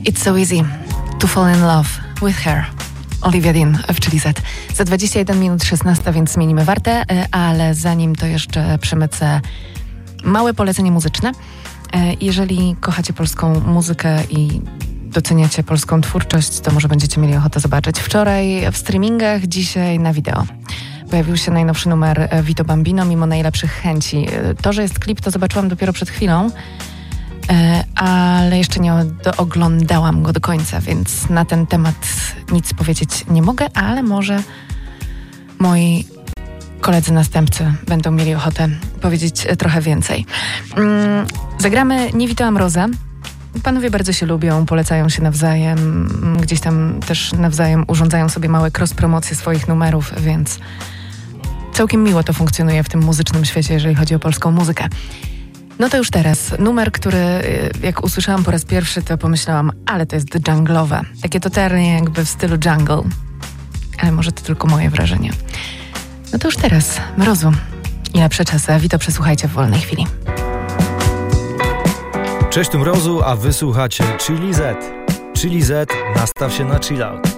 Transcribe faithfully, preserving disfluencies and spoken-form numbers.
It's so easy to fall in love with her. Olivia Dean w Chili Z. Za dwadzieścia jeden minut szesnasta, więc zmienimy wartę, ale zanim to jeszcze przemycę małe polecenie muzyczne. Jeżeli kochacie polską muzykę i doceniacie polską twórczość, to może będziecie mieli ochotę zobaczyć. Wczoraj w streamingach, dzisiaj na wideo. Pojawił się najnowszy numer Vito Bambino, mimo najlepszych chęci. To, że jest klip, to zobaczyłam dopiero przed chwilą, ale jeszcze nie oglądałam go do końca, więc na ten temat nic powiedzieć nie mogę, ale może moi koledzy następcy będą mieli ochotę powiedzieć trochę więcej. Zagramy Nie widziałam Rozę. Panowie bardzo się lubią, polecają się nawzajem, gdzieś tam też nawzajem urządzają sobie małe cross-promocje swoich numerów, więc całkiem miło to funkcjonuje w tym muzycznym świecie, jeżeli chodzi o polską muzykę. No to już teraz. Numer, który jak usłyszałam po raz pierwszy, to pomyślałam, ale to jest dżunglowe. Takie totalnie jakby w stylu jungle. Ale może to tylko moje wrażenie. No to już teraz. Mrozu i lepsze czasy. A Vito przesłuchajcie w wolnej chwili. Cześć, tu Mrozu, a wysłuchacie Chili Z. Chili Z, nastaw się na chill out.